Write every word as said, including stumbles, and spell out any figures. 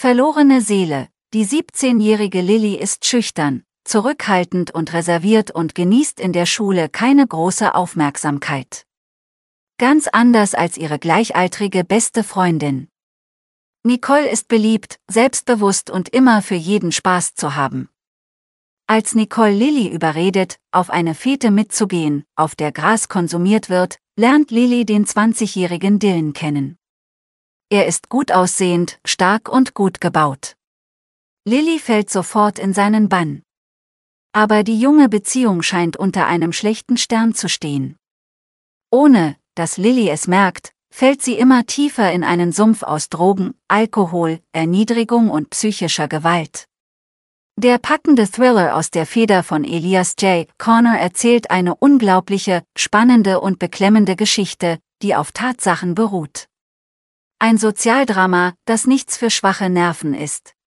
Verlorene Seele. Die siebzehnjährige Lily ist schüchtern, zurückhaltend und reserviert und genießt in der Schule keine große Aufmerksamkeit. Ganz anders als ihre gleichaltrige beste Freundin. Nicole ist beliebt, selbstbewusst und immer für jeden Spaß zu haben. Als Nicole Lily überredet, auf eine Fete mitzugehen, auf der Gras konsumiert wird, lernt Lily den zwanzigjährigen Dylan kennen. Er ist gut aussehend, stark und gut gebaut. Lily fällt sofort in seinen Bann. Aber die junge Beziehung scheint unter einem schlechten Stern zu stehen. Ohne, dass Lily es merkt, fällt sie immer tiefer in einen Sumpf aus Drogen, Alkohol, Erniedrigung und psychischer Gewalt. Der packende Thriller aus der Feder von Elias J. Connor erzählt eine unglaubliche, spannende und beklemmende Geschichte, die auf Tatsachen beruht. Ein Sozialdrama, das nichts für schwache Nerven ist.